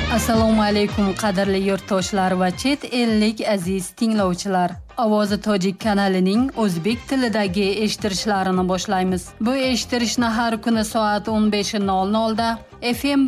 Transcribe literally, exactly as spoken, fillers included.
Assalomu alaykum qadrli yurtdoshlar va chet ellik aziz tinglovchilar. Ovozi Tojik kanalining o'zbek tilidagi eshittirishlarini boshlaymiz. Bu eshittirishni har kuni soat o'n besh nol nol da F M